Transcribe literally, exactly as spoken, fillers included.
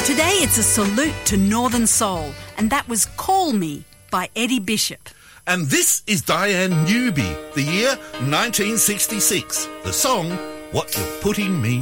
Today it's a salute to Northern Soul, and that was Call Me by Eddie Bishop. And this is Diane Newby, the year nineteen sixty-six. The song, What You're Putting Me